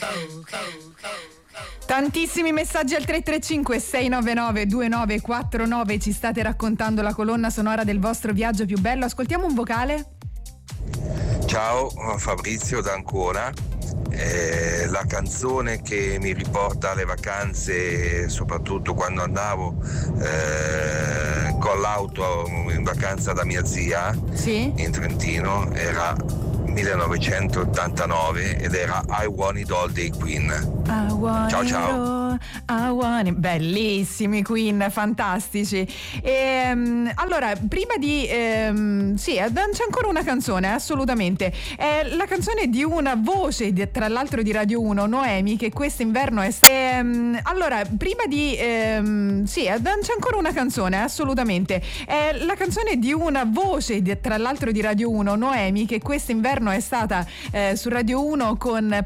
Tantissimi messaggi al 335 699 2949, ci state raccontando la colonna sonora del vostro viaggio più bello. Ascoltiamo un vocale. Ciao, Fabrizio da Ancona. La canzone che mi riporta alle vacanze, soprattutto quando andavo con l'auto in vacanza da mia zia, Sì? in Trentino, era 1989 ed era I Want It All dei Queen. Ciao ciao. Bellissimi Queen, fantastici. Allora, prima di sì, c'è ancora una canzone, assolutamente. È la canzone di una voce tra l'altro di Radio 1, Noemi, che quest'inverno è allora, prima di sì, c'è ancora una canzone, assolutamente. È la canzone di una voce tra l'altro di Radio 1, Noemi, che quest'inverno è stata su Radio 1 con